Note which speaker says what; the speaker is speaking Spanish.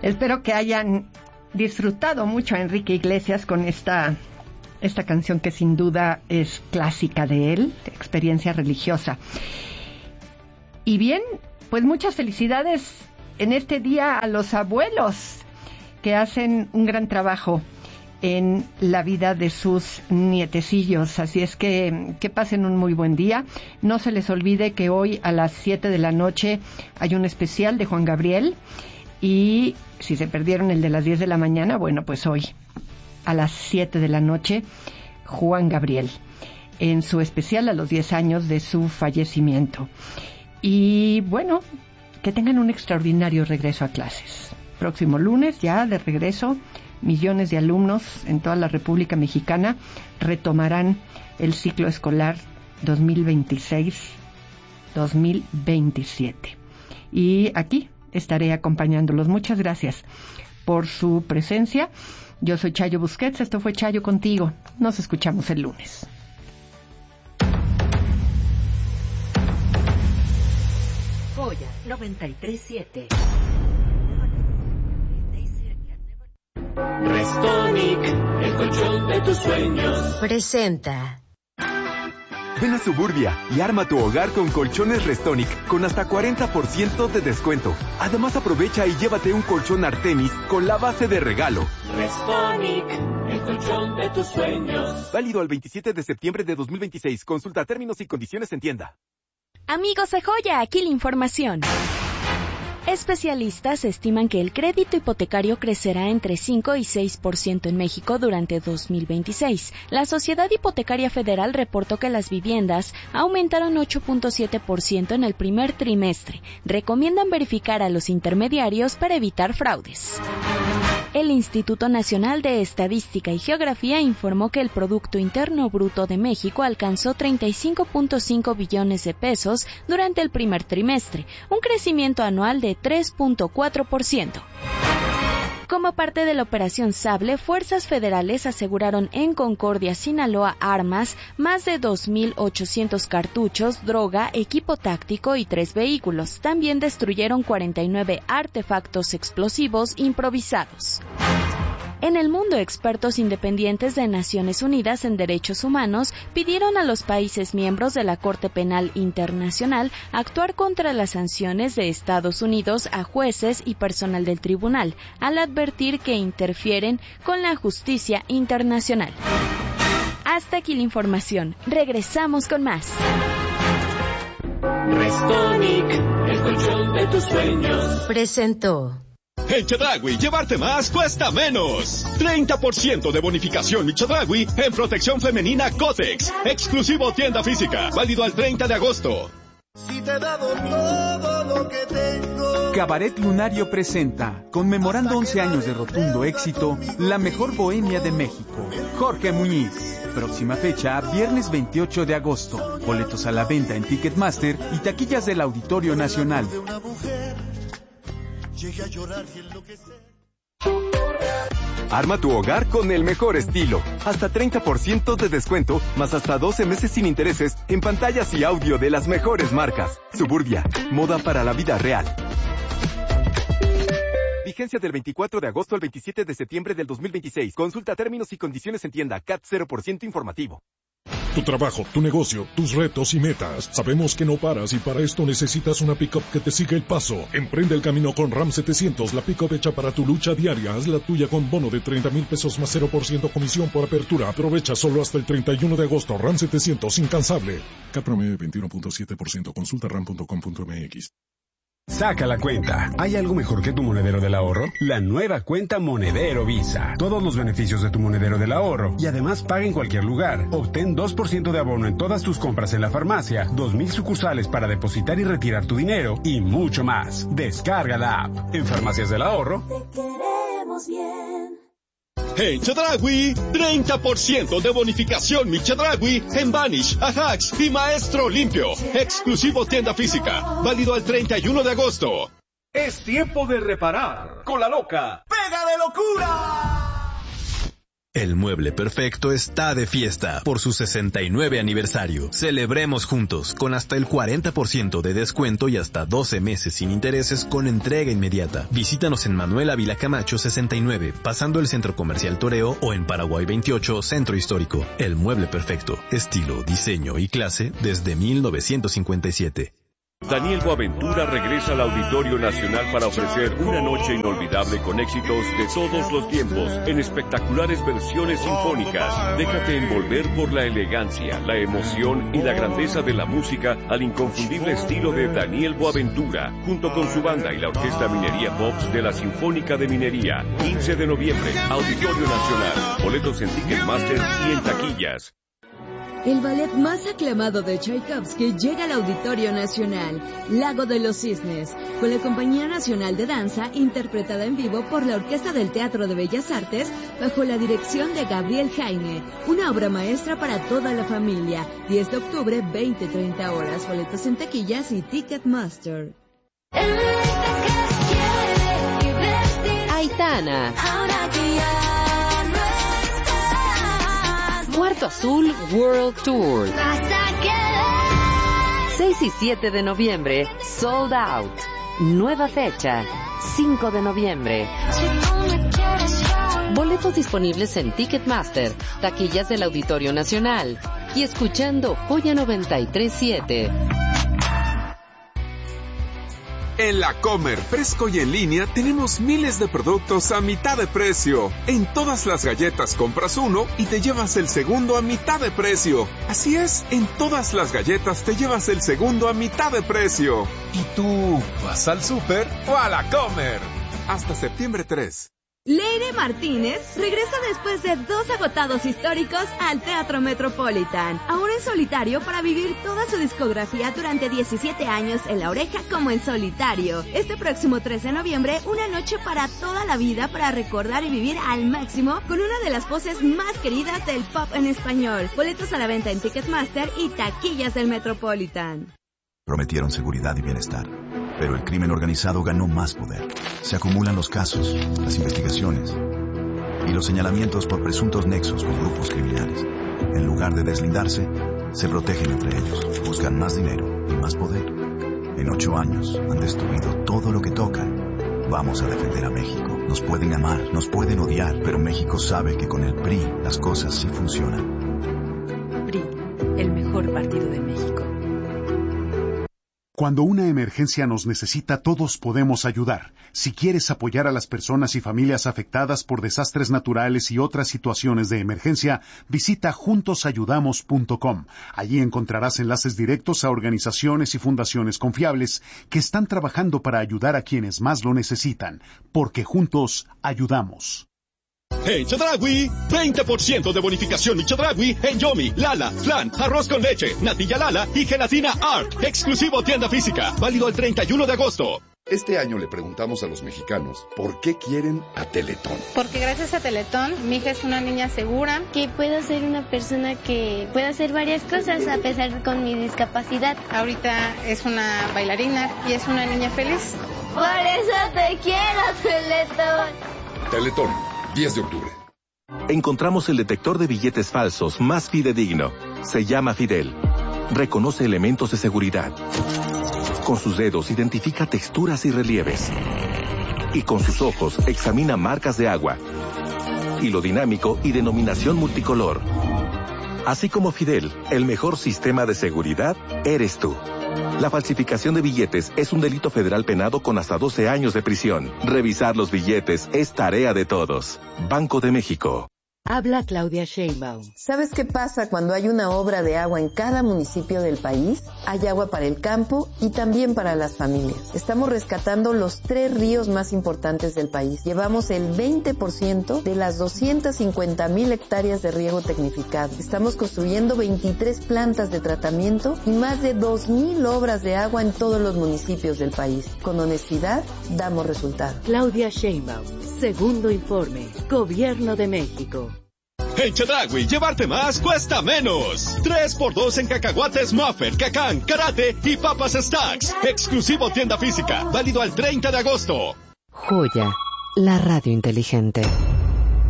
Speaker 1: Espero que hayan disfrutado mucho a Enrique Iglesias con esta canción que sin duda es clásica de él, Experiencia Religiosa. Y bien, pues muchas felicidades en este día a los abuelos que hacen un gran trabajo en la vida de sus nietecillos. Así es que pasen un muy buen día. No se les olvide que hoy a las 7 de la noche hay un especial de Juan Gabriel. Y si se perdieron el de las 10 de la mañana, bueno, pues hoy a las 7 de la noche, Juan Gabriel, en su especial a los 10 años de su fallecimiento. Y bueno, que tengan un extraordinario regreso a clases. Próximo lunes, ya de regreso, millones de alumnos en toda la República Mexicana retomarán el ciclo escolar 2026-2027. Y aquí estaré acompañándolos. Muchas gracias por su presencia. Yo soy Chayo Busquets, esto fue Chayo Contigo. Nos escuchamos el lunes.
Speaker 2: Joya 93.7.
Speaker 3: Restonic, el colchón de tus sueños.
Speaker 2: Presenta.
Speaker 4: Ven a Suburbia y arma tu hogar con colchones Restonic con hasta 40% de descuento. Además aprovecha y llévate un colchón Artemis con la base de regalo.
Speaker 3: Restonic, el colchón de tus sueños.
Speaker 4: Válido al 27 de septiembre de 2026. Consulta términos y condiciones en tienda.
Speaker 5: Amigos de Joya, aquí la información. Especialistas estiman que el crédito hipotecario crecerá entre 5 y 6% en México durante 2026. La Sociedad Hipotecaria Federal reportó que las viviendas aumentaron 8.7% en el primer trimestre. Recomiendan verificar a los intermediarios para evitar fraudes. El Instituto Nacional de Estadística y Geografía informó que el Producto Interno Bruto de México alcanzó 35.5 billones de pesos durante el primer trimestre, un crecimiento anual de 3.4%. Como parte de la Operación Sable, fuerzas federales aseguraron en Concordia, Sinaloa, armas, más de 2.800 cartuchos, droga, equipo táctico y 3 vehículos. También destruyeron 49 artefactos explosivos improvisados. En el mundo, expertos independientes de Naciones Unidas en Derechos Humanos pidieron a los países miembros de la Corte Penal Internacional actuar contra las sanciones de Estados Unidos a jueces y personal del tribunal, al advertir que interfieren con la justicia internacional. Hasta aquí la información. Regresamos con más.
Speaker 3: Restonic, el colchón de tus sueños.
Speaker 2: Presentó.
Speaker 6: En Chedraui, llevarte más cuesta menos. 30% de bonificación mi Chedraui en protección femenina Cotex. Exclusivo tienda física. Válido al 30 de agosto.
Speaker 7: Si te he dado todo lo que tengo.
Speaker 8: Cabaret Lunario presenta, conmemorando 11 años de rotundo éxito, la mejor bohemia de México. Jorge Muñiz. Próxima fecha, viernes 28 de agosto. Boletos a la venta en Ticketmaster y taquillas del Auditorio Nacional.
Speaker 4: Arma tu hogar con el mejor estilo. Hasta 30% de descuento, más hasta 12 meses sin intereses en pantallas y audio de las mejores marcas. Suburbia, moda para la vida real. Vigencia del 24 de agosto al 27 de septiembre del 2026. Consulta términos y condiciones en tienda. CAT 0% informativo.
Speaker 9: Tu trabajo, tu negocio, tus retos y metas. Sabemos que no paras y para esto necesitas una pick-up que te siga el paso. Emprende el camino con Ram 700, la pick-up hecha para tu lucha diaria. Haz la tuya con bono de 30,000 pesos más 0% comisión por apertura. Aprovecha solo hasta el 31 de agosto. Ram 700, incansable. CAT promedio 21.7%. Consulta ram.com.mx.
Speaker 10: Saca la cuenta. ¿Hay algo mejor que tu monedero del ahorro? La nueva cuenta Monedero Visa. Todos los beneficios de tu monedero del ahorro. Y además paga en cualquier lugar. Obtén 2% de abono en todas tus compras en la farmacia, 2,000 sucursales para depositar y retirar tu dinero y mucho más. Descarga la app. En Farmacias del Ahorro.
Speaker 11: Te queremos bien.
Speaker 6: En Chedraui, 30% de bonificación mi Chedraui en Vanish, Ajax y Maestro Limpio. Exclusivo tienda física. Válido al 31 de agosto.
Speaker 12: Es tiempo de reparar con la loca. ¡Pega de locura! El Mueble Perfecto está de fiesta por su 69 aniversario. Celebremos juntos con hasta el 40% de descuento y hasta 12 meses sin intereses con entrega inmediata. Visítanos en Manuel Ávila Camacho 69, pasando el Centro Comercial Toreo, o en Paraguay 28, Centro Histórico. El Mueble Perfecto, estilo, diseño y clase desde 1957.
Speaker 13: Daniel Boaventura regresa al Auditorio Nacional para ofrecer una noche inolvidable con éxitos de todos los tiempos en espectaculares versiones sinfónicas. Déjate envolver por la elegancia, la emoción y la grandeza de la música al inconfundible estilo de Daniel Boaventura, junto con su banda y la Orquesta Minería Pops de la Sinfónica de Minería. 15 de noviembre, Auditorio Nacional. Boletos en Ticketmaster y en taquillas.
Speaker 14: El ballet más aclamado de Tchaikovsky llega al Auditorio Nacional, Lago de los Cisnes, con la Compañía Nacional de Danza, interpretada en vivo por la Orquesta del Teatro de Bellas Artes, bajo la dirección de Gabriel Jaime. Una obra maestra para toda la familia. 10 de octubre, 20-30 horas. Boletos en taquillas y Ticketmaster.
Speaker 2: Aitana. Cuarto Azul World Tour. 6 y 7 de noviembre, Sold Out. Nueva fecha, 5 de noviembre. Boletos disponibles en Ticketmaster, taquillas del Auditorio Nacional y escuchando Joya 93.7.
Speaker 15: En La Comer, fresco y en línea, tenemos miles de productos a mitad de precio. En todas las galletas compras uno y te llevas el segundo a mitad de precio. Así es, en todas las galletas te llevas el segundo a mitad de precio. ¿Y tú, vas al súper o a La Comer? Hasta septiembre 3.
Speaker 14: Leire Martínez regresa después de 2 agotados históricos al Teatro Metropolitan, ahora en solitario para vivir toda su discografía durante 17 años en La Oreja como en solitario. Este próximo 3 de noviembre, una noche para toda la vida para recordar y vivir al máximo con una de las voces más queridas del pop en español. Boletos a la venta en Ticketmaster y taquillas del Metropolitan.
Speaker 16: Prometieron seguridad y bienestar, pero el crimen organizado ganó más poder. Se acumulan los casos, las investigaciones y los señalamientos por presuntos nexos con grupos criminales. En lugar de deslindarse, se protegen entre ellos, buscan más dinero y más poder. En 8 años han destruido todo lo que tocan. Vamos a defender a México. Nos pueden amar, nos pueden odiar, pero México sabe que con el PRI las cosas sí funcionan.
Speaker 17: PRI, el mejor partido de México.
Speaker 18: Cuando una emergencia nos necesita, todos podemos ayudar. Si quieres apoyar a las personas y familias afectadas por desastres naturales y otras situaciones de emergencia, visita juntosayudamos.com. Allí encontrarás enlaces directos a organizaciones y fundaciones confiables que están trabajando para ayudar a quienes más lo necesitan, porque juntos ayudamos.
Speaker 6: En Chedraui, 20% de bonificación y Chedraui en Yomi, Lala, Flan, arroz con leche, natilla Lala y gelatina Art. Exclusivo tienda física. Válido el 31 de agosto.
Speaker 19: Este año le preguntamos a los mexicanos por qué quieren a Teletón.
Speaker 20: Porque gracias a Teletón, mi hija es una niña segura.
Speaker 21: Que puedo ser una persona que pueda hacer varias cosas a pesar con mi discapacidad.
Speaker 20: Ahorita es una bailarina y es una niña feliz.
Speaker 21: Por eso te quiero, Teletón.
Speaker 19: Teletón. 10 de octubre.
Speaker 22: Encontramos el detector de billetes falsos más fidedigno. Se llama Fidel. Reconoce elementos de seguridad. Con sus dedos identifica texturas y relieves. Y con sus ojos examina marcas de agua. Hilo dinámico y denominación multicolor. Así como Fidel, el mejor sistema de seguridad eres tú. La falsificación de billetes es un delito federal penado con hasta 12 años de prisión. Revisar los billetes es tarea de todos. Banco de México.
Speaker 2: Habla Claudia Sheinbaum.
Speaker 23: ¿Sabes qué pasa cuando hay una obra de agua en cada municipio del país? Hay agua para el campo y también para las familias. Estamos rescatando los 3 ríos más importantes del país. Llevamos el 20% de las 250,000 hectáreas de riego tecnificado. Estamos construyendo 23 plantas de tratamiento y más de 2,000 obras de agua en todos los municipios del país. Con honestidad, damos resultados.
Speaker 2: Claudia Sheinbaum. Segundo informe. Gobierno de México.
Speaker 6: En Chedraui, llevarte más cuesta menos. 3x2 en cacahuates Muffet, Cacán, Karate y papas Stacks. Exclusivo tienda física. Válido al 30 de agosto.
Speaker 2: Joya, la radio inteligente.